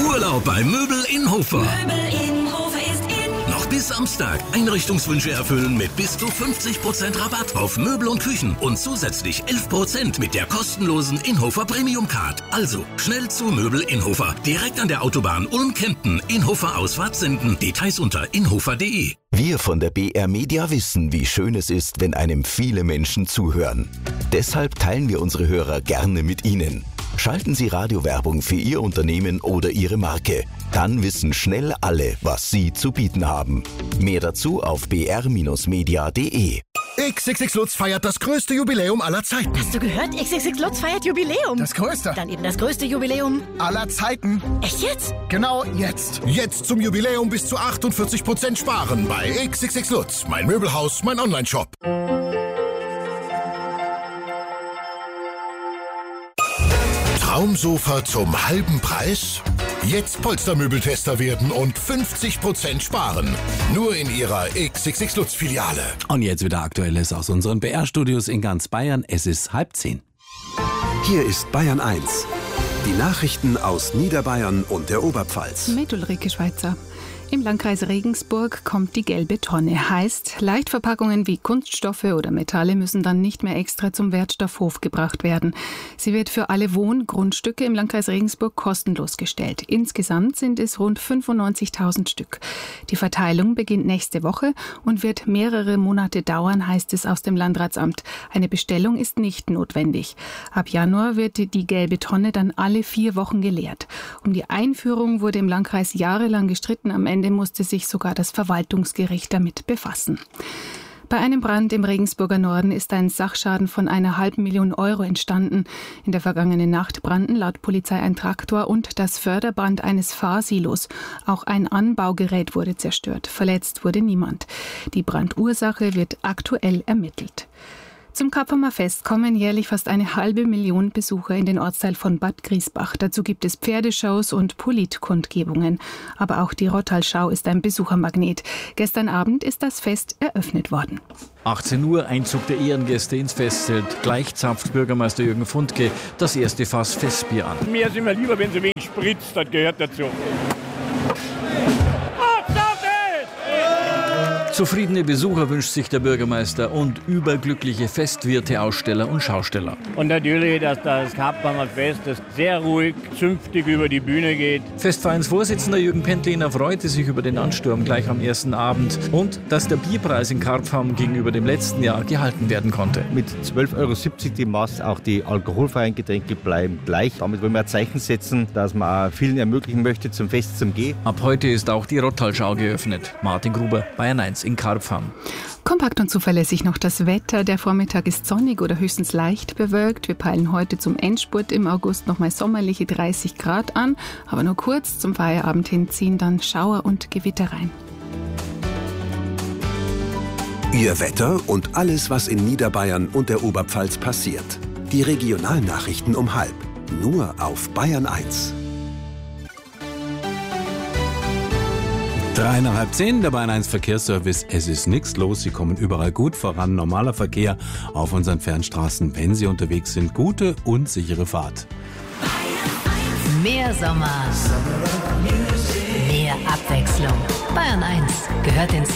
Urlaub bei Möbel in Hofer. Möbel in Hofer ist in. Noch bis Samstag. Einrichtungswünsche erfüllen mit bis zu 50% Rabatt auf Möbel und Küchen und zusätzlich 11% mit der kostenlosen Inhofer Premium Card. Also schnell zu Möbel in Hofer. Direkt an der Autobahn Ulm-Kempten. Inhofer Ausfahrt senden. Details unter inhofer.de. Wir von der BR Media wissen, wie schön es ist, wenn einem viele Menschen zuhören. Deshalb teilen wir unsere Hörer gerne mit Ihnen. Schalten Sie Radiowerbung für Ihr Unternehmen oder Ihre Marke. Dann wissen schnell alle, was Sie zu bieten haben. Mehr dazu auf br-media.de. XXX Lutz feiert das größte Jubiläum aller Zeiten. Hast du gehört? XXX Lutz feiert Jubiläum. Das größte. Dann eben das größte Jubiläum Aller Zeiten. Echt jetzt? Genau jetzt. Jetzt zum Jubiläum bis zu 48% sparen bei XXX Lutz. Mein Möbelhaus, mein Onlineshop. Traumsofa zum halben Preis? Jetzt Polstermöbeltester werden und 50% sparen. Nur in Ihrer XXX Lutz Filiale. Und jetzt wieder Aktuelles aus unseren BR-Studios in ganz Bayern. Es ist 9:30. Hier ist Bayern 1. Die Nachrichten aus Niederbayern und der Oberpfalz. Mit Ulrike Schweizer. Im Landkreis Regensburg kommt die gelbe Tonne. Heißt, Leichtverpackungen wie Kunststoffe oder Metalle müssen dann nicht mehr extra zum Wertstoffhof gebracht werden. Sie wird für alle Wohngrundstücke im Landkreis Regensburg kostenlos gestellt. Insgesamt sind es rund 95.000 Stück. Die Verteilung beginnt nächste Woche und wird mehrere Monate dauern, heißt es aus dem Landratsamt. Eine Bestellung ist nicht notwendig. Ab Januar wird die gelbe Tonne dann alle 4 Wochen geleert. Um die Einführung wurde im Landkreis jahrelang gestritten. Am Ende musste sich sogar das Verwaltungsgericht damit befassen. Bei einem Brand im Regensburger Norden ist ein Sachschaden von 500.000 Euro entstanden. In der vergangenen Nacht brannten laut Polizei ein Traktor und das Förderband eines Fahrsilos. Auch ein Anbaugerät wurde zerstört. Verletzt wurde niemand. Die Brandursache wird aktuell ermittelt. Zum Kapfermer Fest kommen jährlich fast 500.000 Besucher in den Ortsteil von Bad Griesbach. Dazu gibt es Pferdeshows und Politkundgebungen. Aber auch die Rottalschau ist ein Besuchermagnet. Gestern Abend ist das Fest eröffnet worden. 18 Uhr, Einzug der Ehrengäste ins Festzelt. Gleich zapft Bürgermeister Jürgen Fundke das erste Fass Festbier an. Mir ist immer lieber, wenn sie wenig spritzt, das gehört dazu. Zufriedene Besucher wünscht sich der Bürgermeister und überglückliche Festwirte, Aussteller und Schausteller. Und natürlich, dass das Kapfermer Fest das sehr ruhig, zünftig über die Bühne geht. Festvereinsvorsitzender Jürgen Pentliner freute sich über den Ansturm gleich am ersten Abend und dass der Bierpreis in Karpfam gegenüber dem letzten Jahr gehalten werden konnte. Mit 12,70 Euro die Maß, auch die alkoholfreien Getränke bleiben gleich. Damit wollen wir ein Zeichen setzen, dass man auch vielen ermöglichen möchte, zum Fest zu gehen. Ab heute ist auch die Rottalschau geöffnet. Martin Gruber, Bayern 1 in Karpfam. Kompakt und zuverlässig noch das Wetter. Der Vormittag ist sonnig oder höchstens leicht bewölkt. Wir peilen heute zum Endspurt im August nochmal sommerliche 30 Grad an. Aber nur kurz zum Feierabend hin ziehen dann Schauer und Gewitter rein. Ihr Wetter und alles, was in Niederbayern und der Oberpfalz passiert. Die Regionalnachrichten um 9:30. Nur auf Bayern 1. 9:53, der Bayern 1 Verkehrsservice. Es ist nichts los, Sie kommen überall gut voran. Normaler Verkehr auf unseren Fernstraßen, wenn Sie unterwegs sind. Gute und sichere Fahrt. Mehr Sommer. Mehr Abwechslung. Bayern 1 gehört ins